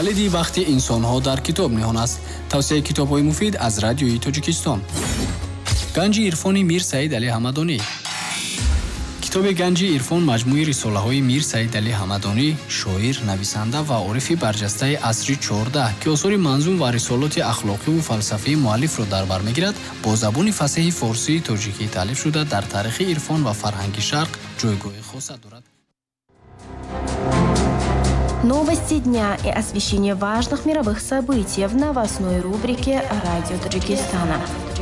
کلیدی وقتی انسان‌ها در کتاب نهان است. توصیه کتاب‌های مفید از رادیوی تاجیکستان. گنج عرفانی میر سعید علی حمدانی. کتاب گنج عرفان مجموعه رساله‌های میر سعید علی حمدانی، شاعر، نویسنده و عارف برجسته عصر 14 که آثار منظوم و رسالات اخلاقی و فلسفی مؤلف را در بر می‌گیرد، با زبان فصیح فارسی تاجیکی تالیف شده در تاریخ عرفان و فرهنگ شرق جایگاه خاص دارد. Новости дня и освещение важных мировых событий в новостной рубрике «Радио Таджикистана».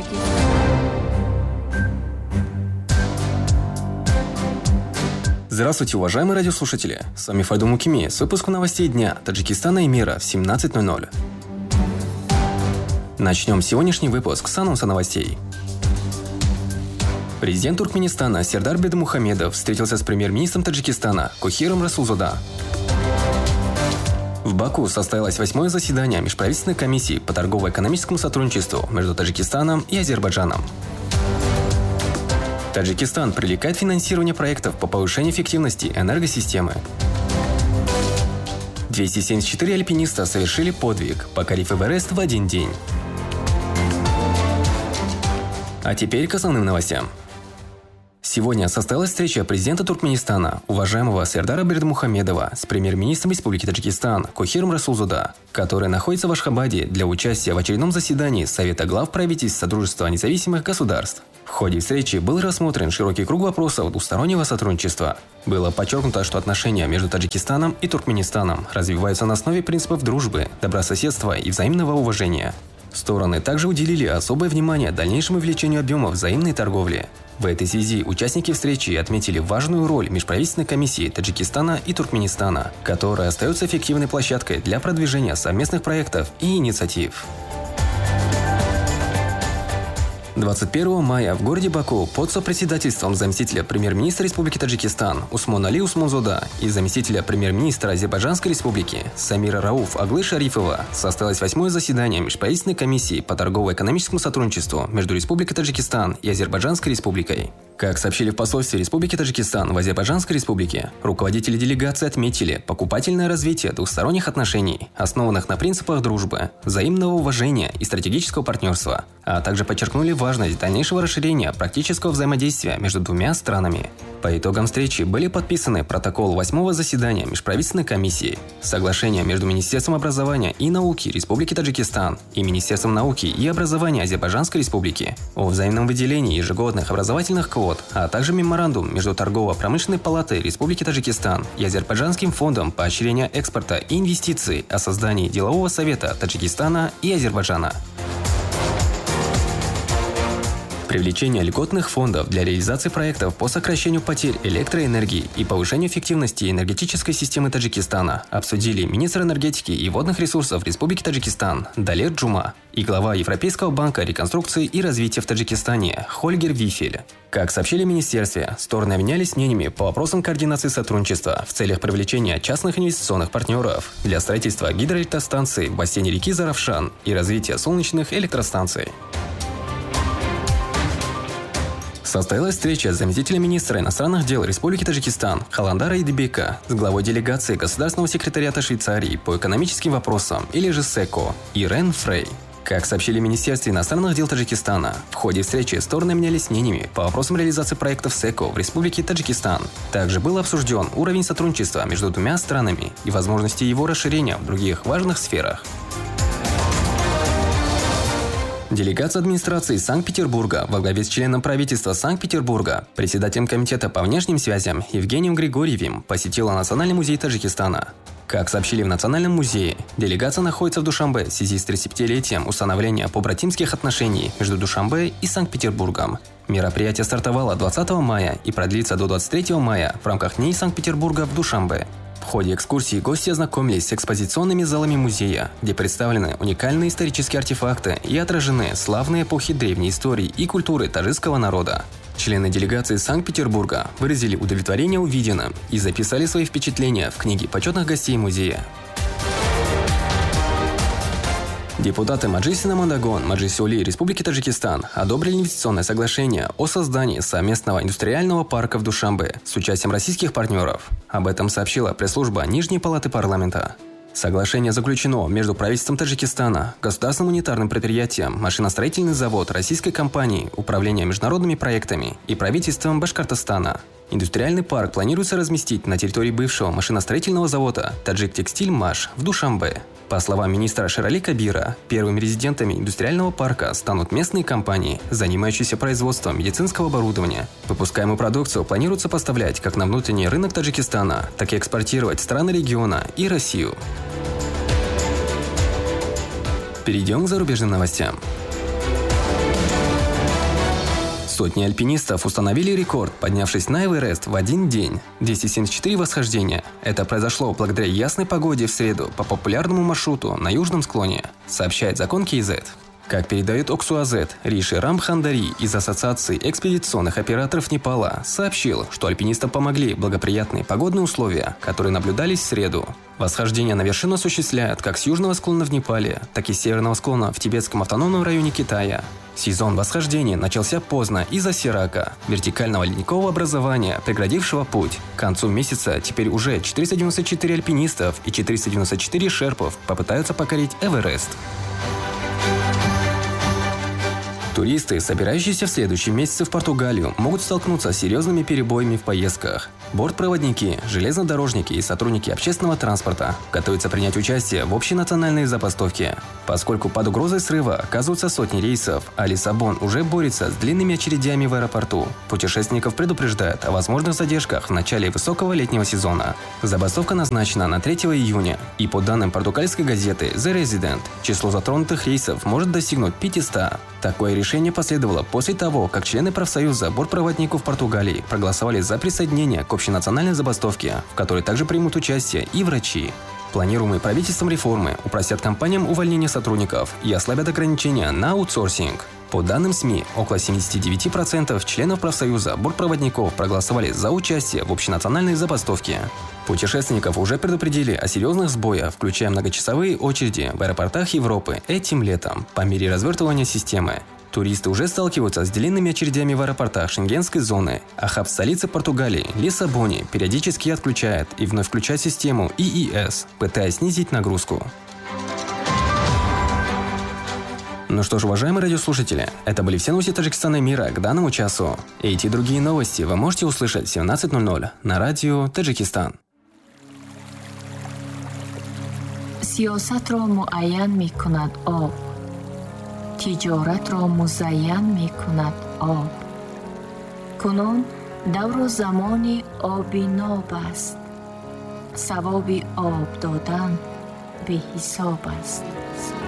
Здравствуйте, уважаемые радиослушатели! С вами Файду Мукими с выпуском новостей дня Таджикистана и мира в 17:00. Начнем сегодняшний выпуск с анонса новостей. Президент Туркменистана Сердар Бердымухамедов встретился с премьер-министром Таджикистана Кохиром Расулзода. В Баку состоялось 8-е заседание Межправительственной комиссии по торгово-экономическому сотрудничеству между Таджикистаном и Азербайджаном. Таджикистан привлекает финансирование проектов по повышению эффективности энергосистемы. 274 альпиниста совершили подвиг, покорив Эверест в один день. А теперь к основным новостям. Сегодня состоялась встреча президента Туркменистана, уважаемого Сердара Бердымухамедова, с премьер-министром Республики Таджикистан Кохиром Расулзода, который находится в Ашхабаде для участия в очередном заседании Совета глав правительств Содружества независимых государств. В ходе встречи был рассмотрен широкий круг вопросов двустороннего сотрудничества. Было подчеркнуто, что отношения между Таджикистаном и Туркменистаном развиваются на основе принципов дружбы, добрососедства и взаимного уважения. Стороны также уделили особое внимание дальнейшему увеличению объемов взаимной торговли. В этой связи участники встречи отметили важную роль Межправительственной комиссии Таджикистана и Туркменистана, которая остается эффективной площадкой для продвижения совместных проектов и инициатив. 21 мая в городе Баку под сопредседательством заместителя премьер-министра Республики Таджикистан Усмон Али Усмонзода и заместителя премьер-министра Азербайджанской Республики Самира Рауф Аглы Шарифова состоялось 8-е заседание Межправительственной комиссии по торгово-экономическому сотрудничеству между Республикой Таджикистан и Азербайджанской Республикой. Как сообщили в посольстве Республики Таджикистан в Азербайджанской Республике, руководители делегации отметили покупательное развитие двусторонних отношений, основанных на принципах дружбы, взаимного уважения и стратегического партнерства, а также подчеркнули важность дальнейшего расширения практического взаимодействия между двумя странами. По итогам встречи были подписаны протокол 8-го заседания Межправительственной комиссии, соглашение между Министерством образования и науки Республики Таджикистан и Министерством науки и образования Азербайджанской Республики о взаимном выделении ежегодных образовательных квот, а также меморандум между Торгово-промышленной палатой Республики Таджикистан и Азербайджанским фондом поощрения экспорта и инвестиций о создании делового совета Таджикистана и Азербайджана. Привлечение льготных фондов для реализации проектов по сокращению потерь электроэнергии и повышению эффективности энергетической системы Таджикистана обсудили министр энергетики и водных ресурсов Республики Таджикистан Далер Джума и глава Европейского банка реконструкции и развития в Таджикистане Хольгер Вифель. Как сообщили в министерстве, стороны обменялись мнениями по вопросам координации сотрудничества в целях привлечения частных инвестиционных партнеров для строительства гидроэлектростанций в бассейне реки Заравшан и развития солнечных электростанций. Состоялась встреча с заместителем министра иностранных дел Республики Таджикистан Халандара Идибека с главой делегации Государственного секретариата Швейцарии по экономическим вопросам, или же СЭКО, Ирен Фрей. Как сообщили в Министерстве иностранных дел Таджикистана, в ходе встречи стороны обменялись мнениями по вопросам реализации проектов СЭКО в Республике Таджикистан. Также был обсужден уровень сотрудничества между двумя странами и возможности его расширения в других важных сферах. Делегация администрации Санкт-Петербурга во главе с членом правительства Санкт-Петербурга, председателем комитета по внешним связям Евгением Григорьевым посетила Национальный музей Таджикистана. Как сообщили в Национальном музее, делегация находится в Душанбе в связи с 35-летием установления побратимских отношений между Душанбе и Санкт-Петербургом. Мероприятие стартовало 20 мая и продлится до 23 мая в рамках Дней Санкт-Петербурга в Душанбе. В ходе экскурсии гости ознакомились с экспозиционными залами музея, где представлены уникальные исторические артефакты и отражены славные эпохи древней истории и культуры таджикского народа. Члены делегации Санкт-Петербурга выразили удовлетворение увиденным и записали свои впечатления в книге почетных гостей музея. Депутаты Маджлиса Намандагон, Маджлис-Ули Республики Таджикистан одобрили инвестиционное соглашение о создании совместного индустриального парка в Душанбе с участием российских партнеров. Об этом сообщила пресс-служба Нижней палаты парламента. Соглашение заключено между правительством Таджикистана, государственным унитарным предприятием, машиностроительный завод российской компании Управление международными проектами и правительством Башкортостана. Индустриальный парк планируется разместить на территории бывшего машиностроительного завода «Таджиктекстиль-Маш» в Душанбе. По словам министра Шерали Кабира, первыми резидентами индустриального парка станут местные компании, занимающиеся производством медицинского оборудования. Выпускаемую продукцию планируется поставлять как на внутренний рынок Таджикистана, так и экспортировать в страны региона и Россию. Перейдем к зарубежным новостям. Сотни альпинистов установили рекорд, поднявшись на Эверест в один день – 274 восхождения. Это произошло благодаря ясной погоде в среду по популярному маршруту на южном склоне, сообщает закон КЗ. Как передает Оксуазет, Риши Рамбхандари из Ассоциации экспедиционных операторов Непала сообщил, что альпинистам помогли благоприятные погодные условия, которые наблюдались в среду. Восхождение на вершину осуществляют как с южного склона в Непале, так и с северного склона в Тибетском автономном районе Китая. Сезон восхождений начался поздно из-за сирака, вертикального ледникового образования, преградившего путь. К концу месяца теперь уже 494 альпинистов и 494 шерпов попытаются покорить Эверест. Туристы, собирающиеся в следующем месяце в Португалию, могут столкнуться с серьезными перебоями в поездках. Бортпроводники, железнодорожники и сотрудники общественного транспорта готовятся принять участие в общенациональной забастовке. Поскольку под угрозой срыва оказываются сотни рейсов, а Лиссабон уже борется с длинными очередями в аэропорту, путешественников предупреждают о возможных задержках в начале высокого летнего сезона. Забастовка назначена на 3 июня, и по данным португальской газеты The Resident, число затронутых рейсов может достигнуть 500. Такое решение последовало после того, как члены профсоюза бортпроводников Португалии проголосовали за присоединение к общенациональной забастовке, в которой также примут участие и врачи. Планируемые правительством реформы упростят компаниям увольнение сотрудников и ослабят ограничения на аутсорсинг. По данным СМИ, около 79% членов профсоюза бортпроводников проголосовали за участие в общенациональной забастовке. Путешественников уже предупредили о серьезных сбоях, включая многочасовые очереди в аэропортах Европы этим летом по мере развертывания системы. Туристы уже сталкиваются с длинными очередями в аэропортах Шенгенской зоны, а хаб столицы Португалии, Лиссабоне, периодически отключает и вновь включает систему ИИС, пытаясь снизить нагрузку. Ну что ж, уважаемые радиослушатели, это были все новости Таджикистана и мира к данному часу. Эти и другие новости вы можете услышать в 17:00 на радио Таджикистан. سیاست را معین می کند آب تجارت را مزین می کند آب کنون دور زمان آبی ناب است ثواب آب دادن به حساب است